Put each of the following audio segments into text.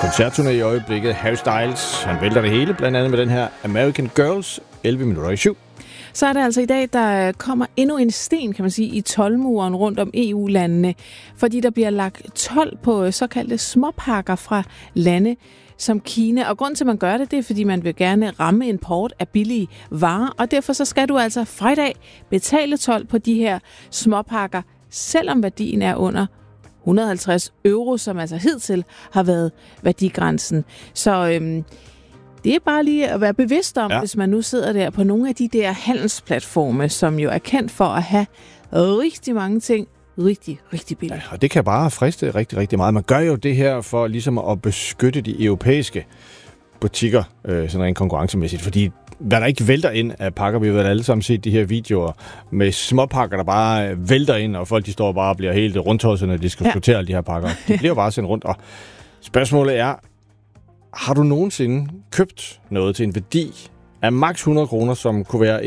Koncertturné i øjeblikket. Harry Styles, han vælter det hele, blandt andet med den her American Girls, 11 minutter i 7. Så er det altså i dag, der kommer endnu en sten, kan man sige, i toldmuren rundt om EU-landene, fordi der bliver lagt told på såkaldte småpakker fra lande som Kina. Og grund til, at man gør det, det er, fordi man vil gerne ramme import af billige varer, og derfor så skal du altså fra i dag betale told på de her småpakker, selvom værdien er under 150 euro, som altså hidtil har været værdigrænsen. Så det er bare lige at være bevidst om, hvis man nu sidder der på nogle af de der handelsplatforme, som jo er kendt for at have rigtig mange ting rigtig, rigtig billigt. Ja, og det kan bare friste rigtig, rigtig meget. Man gør jo det her for ligesom at beskytte de europæiske butikker sådan rent konkurrencemæssigt, fordi hvad der ikke vælter ind af pakker, vi har vel alle sammen set de her videoer med småpakker, der bare vælter ind, og folk de står bare og bliver helt rundtosset, når de skal sortere alle de her pakker. De bliver bare sendt rundt, og spørgsmålet er, har du nogensinde købt noget til en værdi af maks 100 kroner, som kunne være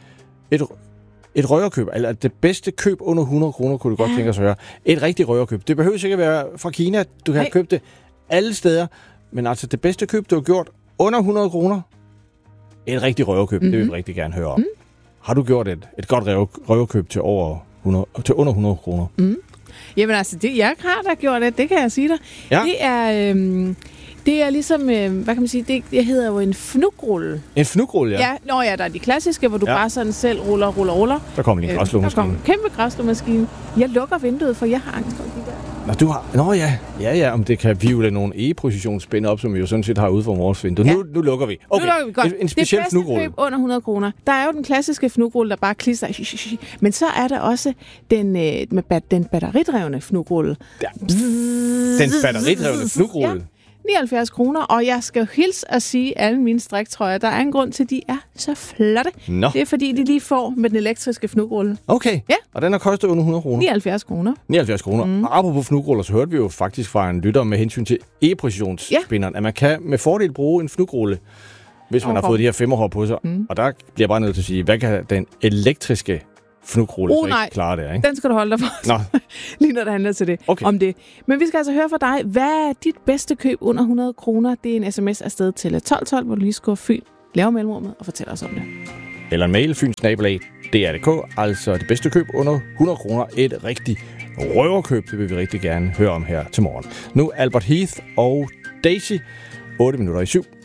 et røverkøb, eller det bedste køb under 100 kroner, kunne du godt tænke os at høre. Et rigtigt røverkøb. Det behøver ikke at være fra Kina. Du kan købe det alle steder, men altså det bedste køb, du har gjort under 100 kroner, et rigtigt røverkøb, det vil vi rigtig gerne høre om. Har du gjort et godt røverkøb til under 100 kroner? Jamen altså, jeg har da gjort det kan jeg sige dig. Ja. Det er ligesom, hvad kan man sige, det hedder jo en fnugrulle. En fnugrulle, ja. Ja, der er de klassiske, hvor du bare sådan selv ruller. Der kommer lige en græsslåmaskine. Der kommer en kæmpe græsslåmaskine. Jeg lukker vinduet, for jeg har angst for de der. Nå, du har... Nå ja. Ja, om det kan vivle nogle e-positionsspænd op, som vi jo sådan set har ude for vores vindue. Ja. Nu lukker vi. Okay, nu lukker vi godt. En speciel fnugrulle. Det bedste køb under 100 kroner. Der er jo den klassiske fnugrulle, der bare klister. Men så er der også den batteridrevne fnugrulle. Ja. Den batteridrevne fnugrulle? Ja. 79 kroner, og jeg skal jo hilse at sige, alle mine striktrøjer, der er en grund til, at de er så flotte. Nå. Det er fordi, de lige får med den elektriske fnugrulle. Okay, ja. Og den har kostet under 100 kroner? 79 kroner. 79 kroner. Og apropos fnugruller, så hørte vi jo faktisk fra en lytter med hensyn til e-præcisionsspinderen, at man kan med fordel bruge en fnugrulle, hvis man har fået de her 5'er på sig. Og der bliver jeg bare nødt til at sige, hvad kan den elektriske fnugrulle så ikke klare det, ikke? Den skal du holde dig for. Lige når det handler til det, om det. Men vi skal altså høre fra dig, hvad er dit bedste køb under 100 kroner? Det er en sms afsted til 1212, hvor du lige skriver Fyn, laver mellemrummet og fortæller os om det. Eller en mail, fyn@dr.dk, altså det bedste køb under 100 kroner. Et rigtig røverkøb, det vil vi rigtig gerne høre om her til morgen. Nu Albert Heath og Daisy, 8 minutter i 7.